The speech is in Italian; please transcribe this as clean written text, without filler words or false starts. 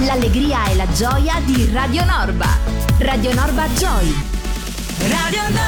l'allegria e la gioia di Radio Norba. Radio Norba Joy. Radio Norba.